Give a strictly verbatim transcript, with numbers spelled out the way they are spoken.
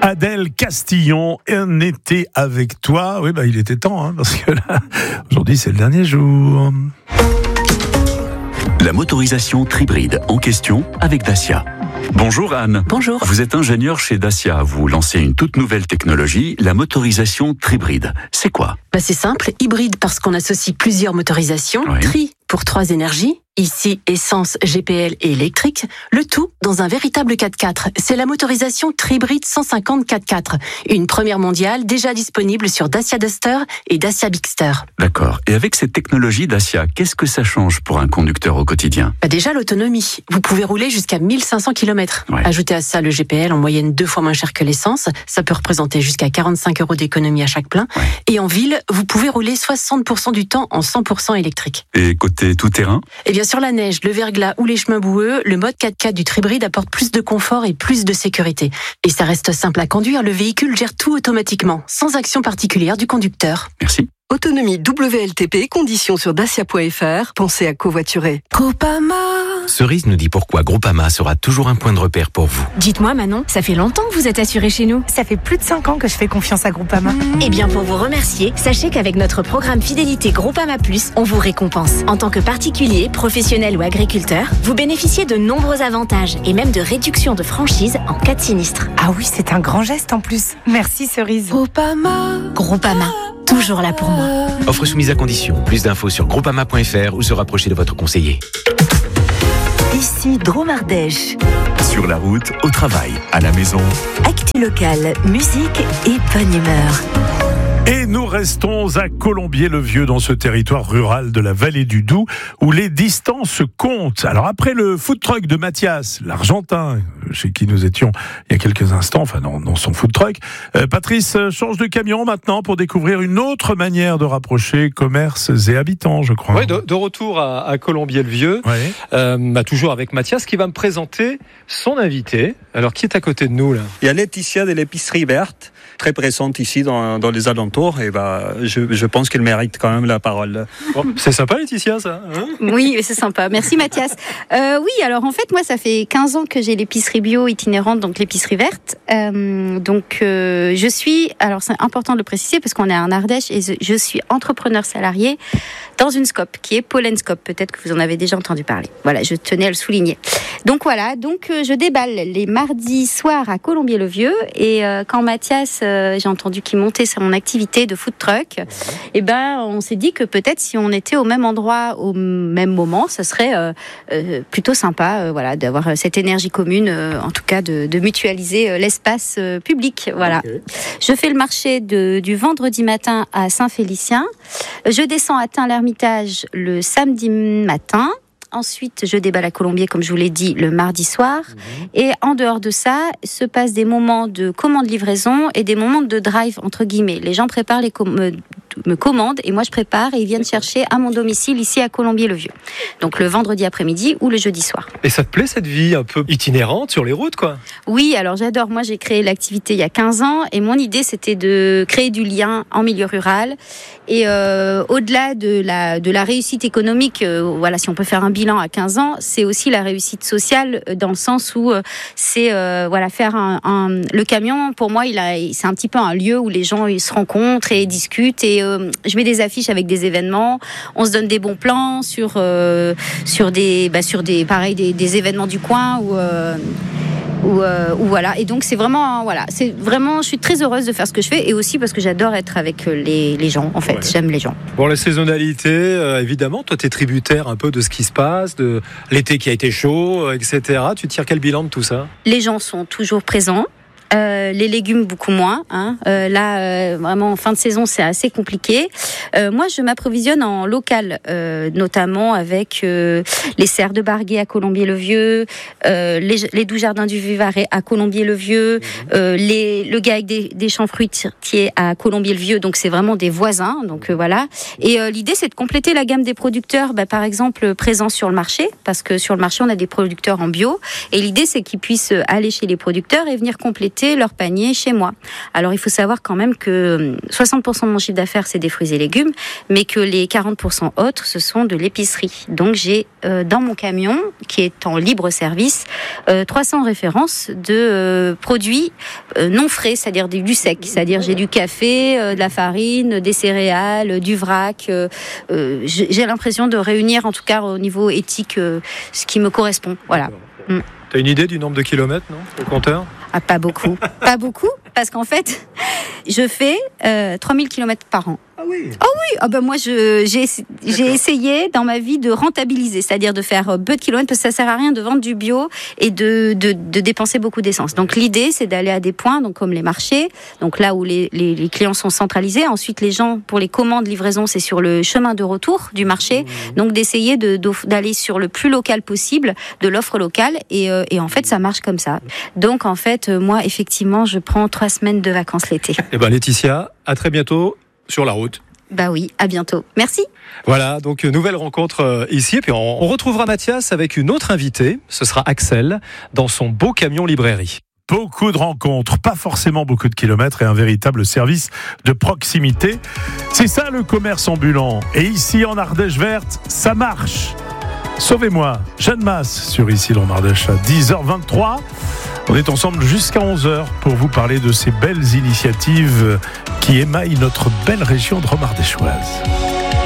Adèle Castillon, un été avec toi. Oui, bah, il était temps, hein, parce que là, aujourd'hui, c'est le dernier jour. La motorisation Tribride en question avec Dacia. Bonjour Anne. Bonjour. Vous êtes ingénieur chez Dacia. Vous lancez une toute nouvelle technologie, la motorisation Tribride. C'est quoi ? Bah c'est simple, hybride parce qu'on associe plusieurs motorisations, Oui. tri pour trois énergies, ici essence, G P L et électrique, le tout dans un véritable quatre-quatre. C'est la motorisation Tribride cent cinquante quatre-quatre, une première mondiale déjà disponible sur Dacia Duster et Dacia Bigster. D'accord. Et avec cette technologie Dacia, qu'est-ce que ça change pour un conducteur au quotidien ? Bah déjà l'autonomie, vous pouvez rouler jusqu'à mille cinq cents kilomètres. Ouais. Ajoutez à ça le G P L en moyenne deux fois moins cher que l'essence, ça peut représenter jusqu'à quarante-cinq euros d'économie à chaque plein. Ouais. Et en ville, vous pouvez rouler soixante pour cent du temps en cent pour cent électrique. Et côté tout-terrain ? Et bien sur la neige, le verglas ou les chemins boueux, le mode quatre-quatre du Tribride apporte plus de confort et plus de sécurité. Et ça reste simple à conduire, le véhicule gère tout automatiquement, sans action particulière du conducteur. Merci. Autonomie W L T P, conditions sur dacia point f r. Pensez à covoiturer. Groupama. Cerise nous dit pourquoi Groupama sera toujours un point de repère pour vous. Dites-moi Manon, ça fait longtemps que vous êtes assuré chez nous. Ça fait plus de cinq ans que je fais confiance à Groupama. Eh bien pour vous remercier, sachez qu'avec notre programme fidélité Groupama Plus, on vous récompense. En tant que particulier, professionnel ou agriculteur, vous bénéficiez de nombreux avantages et même de réductions de franchise en cas de sinistre. Ah oui, c'est un grand geste en plus. Merci Cerise. Groupama. Groupama. Toujours là pour moi. Offre soumise à condition. Plus d'infos sur groupama point f r ou se rapprocher de votre conseiller. Ici Drôme Ardèche. Sur la route, au travail, à la maison. Actu locale, musique et bonne humeur. Et nous restons à Colombier-le-Vieux, dans ce territoire rural de la vallée du Doubs, où les distances comptent. Alors après le food truck de Mathias, l'Argentin, chez qui nous étions il y a quelques instants, enfin dans, dans son food truck, euh, Patrice change de camion maintenant pour découvrir une autre manière de rapprocher commerces et habitants, je crois. Oui, de, de retour à, à Colombier-le-Vieux, Ouais. euh, bah, toujours avec Mathias qui va me présenter son invité. Alors qui est à côté de nous là ? Il y a Laetitia de l'épicerie verte, très présente ici dans, dans les alentours, et bah, je, je pense qu'elle mérite quand même la parole. Bon, c'est sympa Laetitia ça, hein ? Oui, c'est sympa. Merci Mathias. Euh, oui, alors en fait, moi, ça fait quinze ans que j'ai l'épicerie bio itinérante, donc l'épicerie verte. Euh, donc, euh, je suis, alors c'est important de le préciser parce qu'on est en Ardèche et je suis entrepreneur salarié dans une scope qui est Pollen-Scope. Peut-être que vous en avez déjà entendu parler. Voilà, je tenais à le souligner. Donc voilà, donc euh, je déballe les mardis soirs à Colombier-le-Vieux et euh, quand Mathias, euh, j'ai entendu qu'il montait sur mon activité de food truck, et ben on s'est dit que peut-être si on était au même endroit au même moment, ce serait euh, euh, plutôt sympa, euh, voilà, d'avoir cette énergie commune, euh, en tout cas de, de mutualiser euh, l'espace euh, public, voilà. Okay. Je fais le marché de, du vendredi matin à Saint-Félicien. Je descends à Tain-l'Hermitage le samedi matin. Ensuite, je déballe à Colombier, comme je vous l'ai dit, le mardi soir. Mmh. Et en dehors de ça, se passent des moments de commande-livraison et des moments de drive, entre guillemets. Les gens préparent les com- me, me commandent et moi je prépare et ils viennent chercher à mon domicile ici à Colombier-le-Vieux. Donc le vendredi après-midi ou le jeudi soir. Et ça te plaît cette vie un peu itinérante sur les routes, quoi ? Oui, alors j'adore. Moi, j'ai créé l'activité il y a quinze ans et mon idée, c'était de créer du lien en milieu rural. Et euh, au-delà de la, de la réussite économique, euh, voilà, si on peut faire un bilan à quinze ans, c'est aussi la réussite sociale dans le sens où euh, c'est euh, voilà, faire un, un le camion, pour moi, il a, c'est un petit peu un lieu où les gens ils se rencontrent et discutent et euh, je mets des affiches avec des événements, on se donne des bons plans sur euh, sur des bah, sur des pareil des, des événements du coin où euh, Ou, euh, ou voilà, et donc c'est vraiment, voilà, c'est vraiment, je suis très heureuse de faire ce que je fais et aussi parce que j'adore être avec les, les gens, en fait, ouais. J'aime les gens. Bon, la saisonnalité, euh, évidemment, toi t'es tributaire un peu de ce qui se passe, de l'été qui a été chaud, euh, et cetera. Tu tires quel bilan de tout ça ? Les gens sont toujours présents. Euh, les légumes beaucoup moins, hein. euh, là euh, vraiment en fin de saison c'est assez compliqué. Euh, moi je m'approvisionne en local, euh, notamment avec euh, les serres de Barguet à Colombier-le-Vieux, euh, les, les doux jardins du Vivarais à Colombier-le-Vieux, mmh. euh, les, le GAEC des, des champs fruitiers à Colombier-le-Vieux, donc c'est vraiment des voisins, donc euh, voilà. Et euh, l'idée c'est de compléter la gamme des producteurs, bah, par exemple présents sur le marché, parce que sur le marché on a des producteurs en bio, et l'idée c'est qu'ils puissent aller chez les producteurs et venir compléter apporter leur panier chez moi. Alors il faut savoir quand même que soixante pour cent de mon chiffre d'affaires c'est des fruits et légumes, mais que les quarante pour cent autres ce sont de l'épicerie. Donc j'ai euh, dans mon camion, qui est en libre service, euh, trois cents références de euh, produits euh, non frais, c'est-à-dire du sec, c'est-à-dire j'ai du café, euh, de la farine, des céréales, du vrac. Euh, euh, j'ai l'impression de réunir, en tout cas au niveau éthique, euh, ce qui me correspond. Voilà. Mm. T'as une idée du nombre de kilomètres, non, au compteur ? Ah, pas beaucoup, pas beaucoup, parce qu'en fait, je fais euh, trois mille kilomètres par an. Ah oui. Ah oui. Ah ben moi je j'ai j'ai essayé dans ma vie de rentabiliser, c'est-à-dire de faire peu de kilomètres parce que ça sert à rien de vendre du bio et de de, de dépenser beaucoup d'essence. Donc l'idée c'est d'aller à des points donc comme les marchés, donc là où les, les les clients sont centralisés. Ensuite les gens pour les commandes livraison c'est sur le chemin de retour du marché. Mmh. Donc d'essayer de d'aller sur le plus local possible de l'offre locale et euh, et en fait ça marche comme ça. Donc en fait moi effectivement je prends trois semaines de vacances l'été. Eh ben Laetitia, à très bientôt. Sur la route. Bah oui, à bientôt. Merci. Voilà, donc nouvelle rencontre euh, ici. Et puis on, on retrouvera Mathias avec une autre invitée. Ce sera Axel dans son beau camion librairie. Beaucoup de rencontres, pas forcément beaucoup de kilomètres et un véritable service de proximité. C'est ça le commerce ambulant. Et ici en Ardèche verte, ça marche. Sauvez-moi, Jeanne Masse sur Ici dans Ardèche à dix heures vingt-trois. On est ensemble jusqu'à onze heures pour vous parler de ces belles initiatives qui émaillent notre belle région de Drôme ardéchoise.